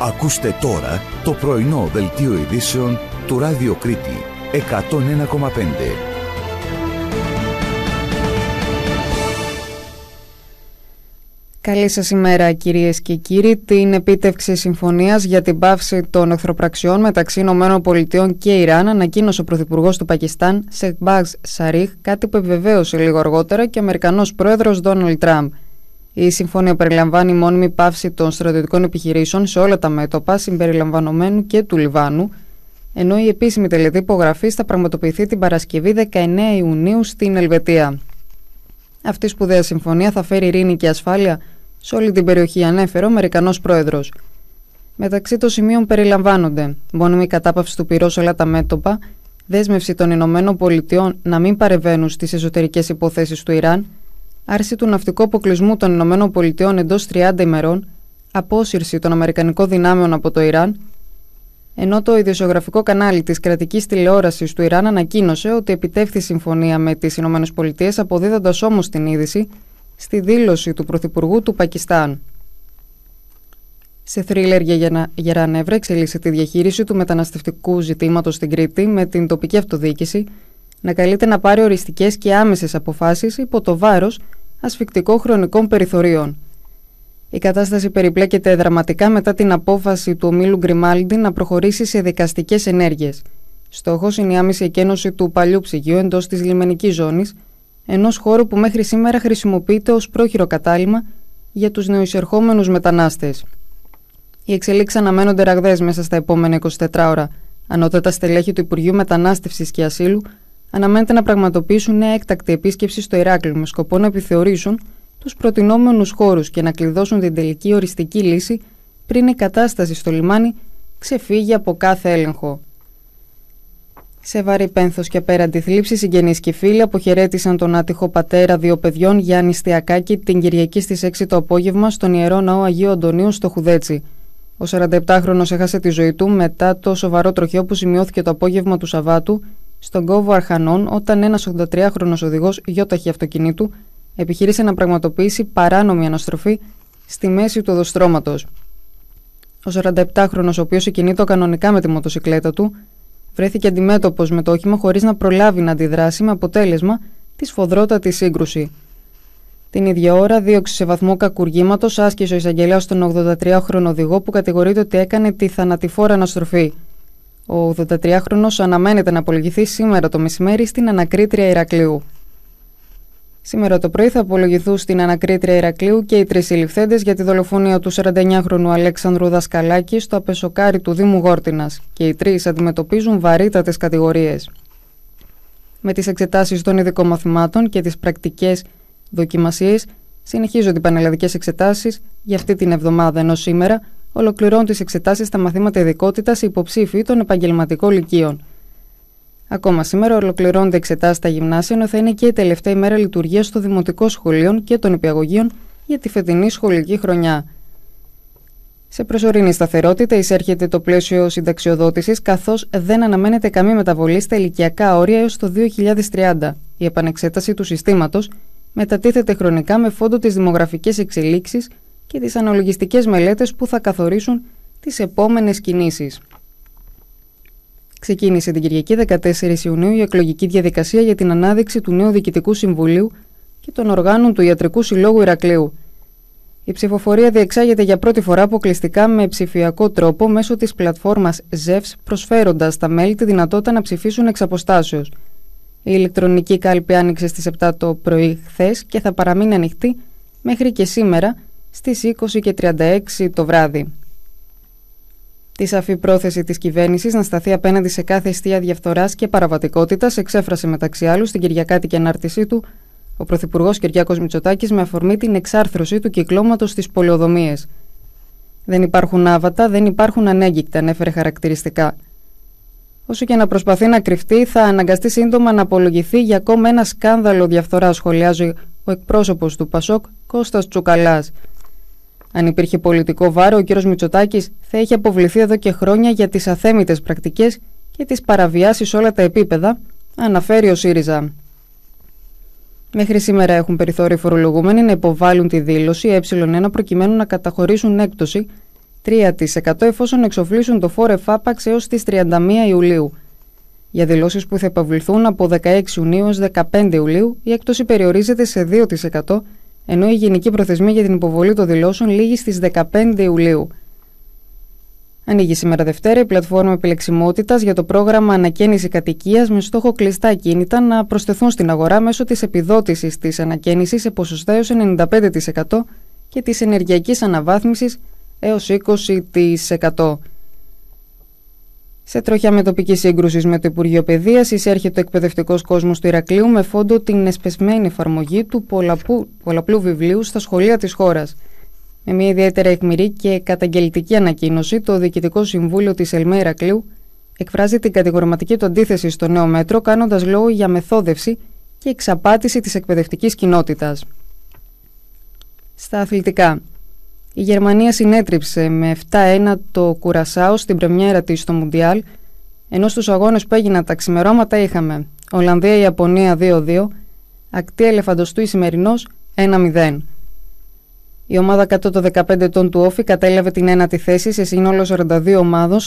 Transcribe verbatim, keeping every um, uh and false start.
Ακούστε τώρα το πρωινό δελτίο ειδήσεων του Ράδιο Κρήτη εκατόν ένα κόμμα πέντε. Καλή σας ημέρα κυρίες και κύριοι. Την επίτευξη συμφωνίας για την πάυση των εχθροπραξιών μεταξύ ΗΠΑ και Ιράν ανακοίνωσε ο Πρωθυπουργός του Πακιστάν, Σεχμπάζ Σαρίχ, κάτι που επιβεβαίωσε λίγο αργότερα και ο Αμερικανός Πρόεδρος Ντόναλντ Τραμπ. Η συμφωνία περιλαμβάνει μόνιμη πάυση των στρατιωτικών επιχειρήσεων σε όλα τα μέτωπα, συμπεριλαμβανομένου και του Λιβάνου, ενώ η επίσημη τελετή υπογραφής θα πραγματοποιηθεί την Παρασκευή δεκαεννέα Ιουνίου στην Ελβετία. Αυτή η σπουδαία συμφωνία θα φέρει ειρήνη και ασφάλεια σε όλη την περιοχή, ανέφερε ο Αμερικανός Πρόεδρος. Μεταξύ των σημείων περιλαμβάνονται μόνιμη κατάπαυση του πυρός σε όλα τα μέτωπα, δέσμευση των Ηνωμένων Πολιτειών να μην παρεμβαίνουν στις εσωτερικές υποθέσεις του Ιράν, άρση του ναυτικού αποκλεισμού των Ηνωμένων Πολιτειών εντός τριάντα ημερών, απόσυρση των Αμερικανικών δυνάμεων από το Ιράν, ενώ το ειδησιογραφικό κανάλι της κρατικής τηλεόρασης του Ιράν ανακοίνωσε ότι επιτεύχθη συμφωνία με τις Ηνωμένες Πολιτείες, αποδίδοντας όμως την είδηση στη δήλωση του Πρωθυπουργού του Πακιστάν. Σε θρίλερ για γερά νεύρα εξελίσσεται η διαχείριση του μεταναστευτικού ζητήματος στην Κρήτη, με την τοπική αυτοδιοίκηση να καλείται να πάρει οριστικές και άμεσες αποφάσεις υπό το βάρος ασφικτικών χρονικών περιθωρίων. Η κατάσταση περιπλέκεται δραματικά μετά την απόφαση του ομίλου Γκριμάλντι να προχωρήσει σε δικαστικές ενέργειες. Στόχος είναι η άμεση εκένωση του παλιού ψυγείου εντός της λιμενικής ζώνης, ενός χώρου που μέχρι σήμερα χρησιμοποιείται ως πρόχειρο κατάλημα για τους νεοεισερχόμενους μετανάστες. Οι εξελίξεις αναμένονται ραγδαίες μέσα στα επόμενα εικοσιτέσσερις ώρα. Ανώτατα στελέχη του Υπουργείου Μετανάστευσης και Ασύλου αναμένεται να πραγματοποιήσουν νέα έκτακτη επίσκεψη στο Ηράκλειο με σκοπό να επιθεωρήσουν τους προτινόμενους χώρους και να κλειδώσουν την τελική οριστική λύση πριν η κατάσταση στο λιμάνι ξεφύγει από κάθε έλεγχο. Σε βαρύ πένθος και απέραντη θλίψη, συγγενείς και φίλοι αποχαιρέτησαν τον άτυχο πατέρα δύο παιδιών Γιάννη Στιακάκη την Κυριακή στις έξι το απόγευμα στον Ιερό Ναό Αγίου Αντωνίου στο Χουδέτσι. Ο σαρανταεπτάχρονος έχασε τη ζωή του μετά το σοβαρό τροχαίο που σημειώθηκε το απόγευμα του Σαββάτου στον κόβο Αρχανών, όταν ένας ογδοντατριάχρονος οδηγός γιόταχη αυτοκινήτου επιχείρησε να πραγματοποιήσει παράνομη αναστροφή στη μέση του οδοστρώματος. Ο σαρανταεπτάχρονος, ο οποίος εκινήτω κανονικά με τη μοτοσικλέτα του, βρέθηκε αντιμέτωπος με το όχημα χωρίς να προλάβει να αντιδράσει, με αποτέλεσμα τη σφοδρότατη σύγκρουση. Την ίδια ώρα, δίωξη σε βαθμό κακουργήματος άσκησε ο εισαγγελέας στον ογδοντατριάχρονο οδηγό που κατηγορείται ότι έκανε τη θανατηφόρα αναστροφή. Ο ογδοντατριάχρονος αναμένεται να απολογηθεί σήμερα το μεσημέρι στην ανακρίτρια Ηρακλείου. Σήμερα το πρωί θα απολογηθούν στην ανακρίτρια Ηρακλείου και οι τρεις συλληφθέντες για τη δολοφονία του σαρανταεννιάχρονου Αλέξανδρου Δασκαλάκη στο Απεσοκάρι του Δήμου Γόρτινας, και οι τρεις αντιμετωπίζουν βαρύτατες κατηγορίες. Με τις εξετάσεις των ειδικών μαθημάτων και τις πρακτικές δοκιμασίες συνεχίζονται οι πανελλαδικές εξετάσεις για αυτή την εβδομάδα, ενώ σήμερα ολοκληρώνουν τις εξετάσεις στα μαθήματα ειδικότητας υποψήφιοι των επαγγελματικών λυκείων. Ακόμα σήμερα ολοκληρώνονται εξετάσεις στα γυμνάσια, ενώ θα είναι και η τελευταία ημέρα λειτουργίας των δημοτικών σχολείων και των υπηαγωγείων για τη φετινή σχολική χρονιά. Σε προσωρινή σταθερότητα εισέρχεται το πλαίσιο συνταξιοδότησης, καθώς δεν αναμένεται καμία μεταβολή στα ηλικιακά όρια έως το δύο χιλιάδες τριάντα. Η επανεξέταση του συστήματος μετατίθεται χρονικά με φόντο τις δημογραφικές εξελίξεις και τις αναλογιστικές μελέτες που θα καθορίσουν τις επόμενες κινήσεις. Ξεκίνησε την Κυριακή δεκατέσσερις Ιουνίου η εκλογική διαδικασία για την ανάδειξη του νέου Διοικητικού Συμβουλίου και των οργάνων του Ιατρικού Συλλόγου Ηρακλείου. Η ψηφοφορία διεξάγεται για πρώτη φορά αποκλειστικά με ψηφιακό τρόπο μέσω της πλατφόρμας ζεύς, προσφέροντας στα μέλη τη δυνατότητα να ψηφίσουν εξ αποστάσεως. Η ηλεκτρονική κάλπη άνοιξε στις επτά το πρωί χθες και θα παραμείνει ανοιχτή μέχρι και σήμερα στις είκοσι και τριάντα έξι το βράδυ. Τη σαφή πρόθεση της κυβέρνησης να σταθεί απέναντι σε κάθε αιστεία διαφθοράς και παραβατικότητας εξέφρασε μεταξύ άλλων στην Κυριακάτικη ανάρτησή του ο Πρωθυπουργός Κυριάκος Μητσοτάκης με αφορμή την εξάρθρωση του κυκλώματος στις πολεοδομίες. «Δεν υπάρχουν άβατα, δεν υπάρχουν ανέγκυκτα», ανέφερε χαρακτηριστικά. Όσο και να προσπαθεί να κρυφτεί, θα αναγκαστεί σύντομα να απολογηθεί για ακόμα ένα σκάνδαλο διαφθοράς, σχολιάζει ο εκπρόσωπος του Πασόκ, Κώστας Τσουκαλάς. Αν υπήρχε πολιτικό βάρο, ο κ. Μητσοτάκης θα είχε αποβληθεί εδώ και χρόνια για τις αθέμητες πρακτικές και τις παραβιάσεις σε όλα τα επίπεδα, αναφέρει ο ΣΥΡΙΖΑ. Μέχρι σήμερα έχουν περιθώριο οι φορολογούμενοι να υποβάλουν τη δήλωση ε1 προκειμένου να καταχωρήσουν έκπτωση τρία τοις εκατό εφόσον εξοφλήσουν το φόρο εφάπαξ έως τις τριάντα μία Ιουλίου. Για δηλώσεις που θα υποβληθούν από δεκαέξι Ιουνίου έως δεκαπέντε Ιουλίου, η έκπτωση περιορίζεται σε δύο τοις εκατό, ενώ η γενική προθεσμία για την υποβολή των δηλώσεων λήγει στις δεκαπέντε Ιουλίου. Ανοίγει σήμερα Δευτέρα η πλατφόρμα επιλεξιμότητας για το πρόγραμμα Ανακαίνιση Κατοικίας με στόχο κλειστά ακίνητα να προσθεθούν στην αγορά μέσω της επιδότησης της ανακαίνισης σε ποσοστά έως ενενήντα πέντε τοις εκατό και της ενεργειακής αναβάθμισης έως είκοσι τοις εκατό. Σε τροχιά με τοπική σύγκρουση με το Υπουργείο Παιδείας, εισέρχεται ο εκπαιδευτικός κόσμος του Ηρακλείου με φόντο την εσπεσμένη εφαρμογή του πολλαπλού, πολλαπλού βιβλίου στα σχολεία της χώρας. Με μια ιδιαίτερα αιχμηρή και καταγγελτική ανακοίνωση, το Διοικητικό Συμβούλιο της ΕΛΜΕ Ηρακλείου εκφράζει την κατηγορηματική του αντίθεση στο νέο μέτρο, κάνοντας λόγο για μεθόδευση και εξαπάτηση της εκπαιδευτικής κοινότητας. Στα αθλητικά. Η Γερμανία συνέτριψε με επτά ένα το Κουρασάο στην πρεμιέρα της στο Μουντιάλ, ενώ στους αγώνες που έγιναν τα ξημερώματα είχαμε Ολλανδία-Ιαπωνία δύο δύο, Ακτία Ελεφαντοστού Ισημερινός ένα μηδέν. Η ομάδα κάτω των δεκαπέντε ετών του Όφη κατέλαβε την ένατη θέση σε σύνολο σαράντα δύο ομάδων